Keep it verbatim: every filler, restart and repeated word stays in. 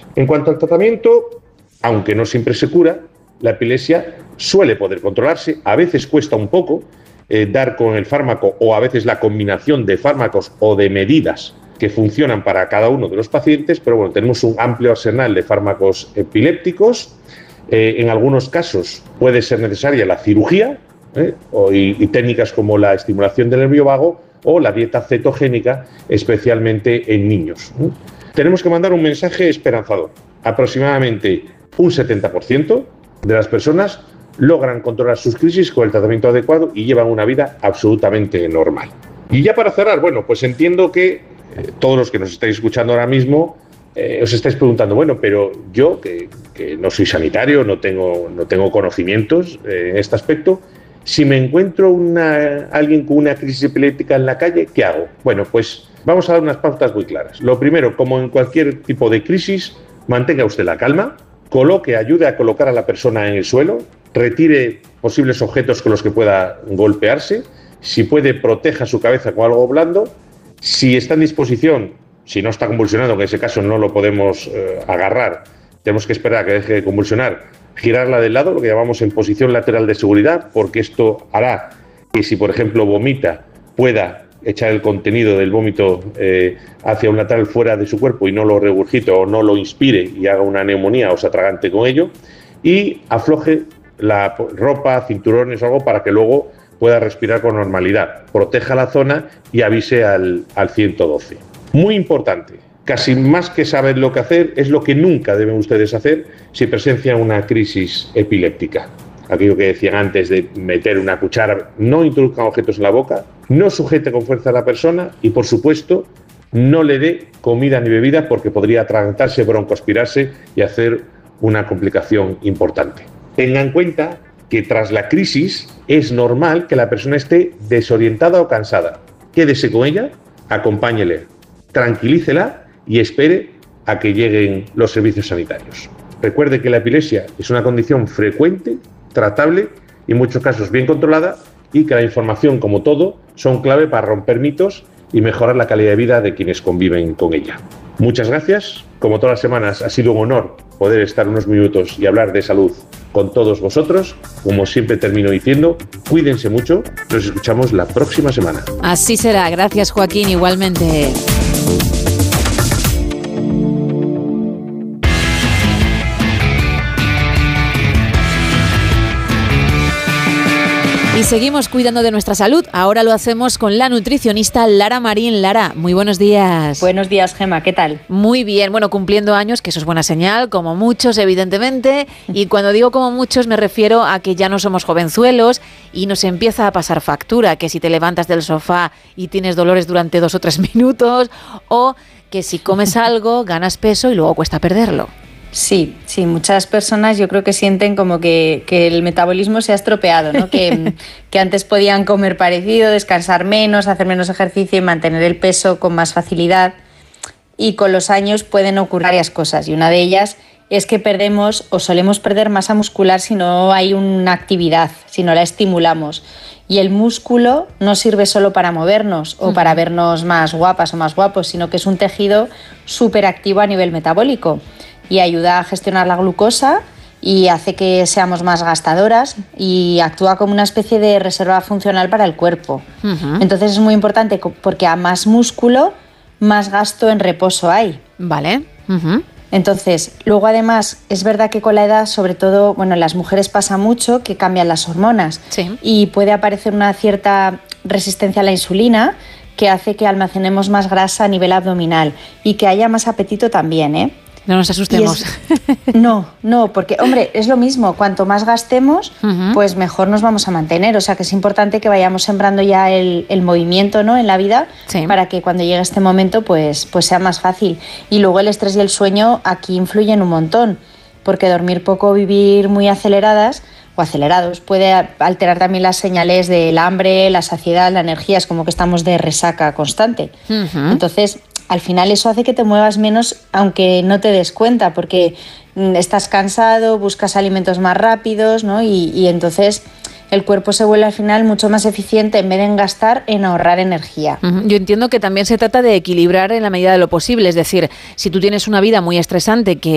En cuanto al tratamiento, aunque no siempre se cura, la epilepsia suele poder controlarse, a veces cuesta un poco eh, dar con el fármaco o a veces la combinación de fármacos o de medidas que funcionan para cada uno de los pacientes, pero bueno, tenemos un amplio arsenal de fármacos epilépticos. Eh, en algunos casos puede ser necesaria la cirugía eh, o, y, y técnicas como la estimulación del nervio vago o la dieta cetogénica, especialmente en niños. ¿eh? Tenemos que mandar un mensaje esperanzador. Aproximadamente un setenta por ciento de las personas logran controlar sus crisis con el tratamiento adecuado y llevan una vida absolutamente normal. Y ya para cerrar, bueno, pues entiendo que eh, todos los que nos estáis escuchando ahora mismo eh, os estáis preguntando, bueno, pero yo, que, que no soy sanitario, no tengo, no tengo conocimientos eh, en este aspecto, si me encuentro una, alguien con una crisis epiléptica en la calle, ¿qué hago? Bueno, pues vamos a dar unas pautas muy claras. Lo primero, como en cualquier tipo de crisis, mantenga usted la calma, coloque, ayude a colocar a la persona en el suelo, retire posibles objetos con los que pueda golpearse, si puede, proteja su cabeza con algo blando, si está en disposición, si no está convulsionando, que en ese caso no lo podemos eh, agarrar, tenemos que esperar a que deje de convulsionar, girarla del lado, lo que llamamos en posición lateral de seguridad, porque esto hará que si, por ejemplo, vomita, pueda echar el contenido del vómito eh, hacia un lateral fuera de su cuerpo y no lo regurgite o no lo inspire y haga una neumonía o se atragante con ello, y afloje la ropa, cinturones o algo para que luego pueda respirar con normalidad, proteja la zona y avise al, al ciento doce. Muy importante, casi más que saber lo que hacer, es lo que nunca deben ustedes hacer si presencian una crisis epiléptica. Aquello que decían antes de meter una cuchara, no introduzcan objetos en la boca, no sujete con fuerza a la persona y, por supuesto, no le dé comida ni bebida porque podría atragantarse, broncoaspirarse y hacer una complicación importante. Tengan en cuenta que tras la crisis es normal que la persona esté desorientada o cansada. Quédese con ella, acompáñele, tranquilícela y espere a que lleguen los servicios sanitarios. Recuerde que la epilepsia es una condición frecuente, tratable y en muchos casos bien controlada, y que la información, como todo, son clave para romper mitos y mejorar la calidad de vida de quienes conviven con ella. Muchas gracias. Como todas las semanas, ha sido un honor poder estar unos minutos y hablar de salud con todos vosotros. Como siempre termino diciendo, cuídense mucho. Nos escuchamos la próxima semana. Así será. Gracias, Joaquín, igualmente. Y seguimos cuidando de nuestra salud. Ahora lo hacemos con la nutricionista Lara Marín. Lara, muy buenos días. Buenos días, Gemma, ¿qué tal? Muy bien, bueno, cumpliendo años, que eso es buena señal, como muchos, evidentemente. Y cuando digo como muchos, me refiero a que ya no somos jovenzuelos y nos empieza a pasar factura, que si te levantas del sofá y tienes dolores durante dos o tres minutos, o que si comes algo, ganas peso y luego cuesta perderlo. Sí, sí, muchas personas yo creo que sienten como que, que el metabolismo se ha estropeado, ¿no? que, que antes podían comer parecido, descansar menos, hacer menos ejercicio y mantener el peso con más facilidad, y con los años pueden ocurrir varias cosas, y una de ellas es que perdemos o solemos perder masa muscular si no hay una actividad, si no la estimulamos. Y el músculo no sirve solo para movernos o para vernos más guapas o más guapos, sino que es un tejido súper activo a nivel metabólico y ayuda a gestionar la glucosa y hace que seamos más gastadoras y actúa como una especie de reserva funcional para el cuerpo. Uh-huh. Entonces es muy importante porque a más músculo, más gasto en reposo hay. Vale. Uh-huh. Entonces, luego además es verdad que con la edad, sobre todo, bueno, en las mujeres pasa mucho que cambian las hormonas, sí, y puede aparecer una cierta resistencia a la insulina que hace que almacenemos más grasa a nivel abdominal y que haya más apetito también, ¿eh? No nos asustemos. Es, no, no, porque, hombre, es lo mismo. Cuanto más gastemos, uh-huh, pues mejor nos vamos a mantener. O sea, que es importante que vayamos sembrando ya el, el movimiento, ¿no?, en la vida, sí, para que cuando llegue este momento, pues, pues sea más fácil. Y luego el estrés y el sueño aquí influyen un montón, porque dormir poco o vivir muy aceleradas o acelerados puede alterar también las señales del hambre, la saciedad, la energía. Es como que estamos de resaca constante. Uh-huh. Entonces, al final eso hace que te muevas menos, aunque no te des cuenta, porque estás cansado, buscas alimentos más rápidos, ¿no? Y, y entonces el cuerpo se vuelve al final mucho más eficiente en vez de en gastar, en ahorrar energía. Yo entiendo que también se trata de equilibrar en la medida de lo posible, es decir, si tú tienes una vida muy estresante que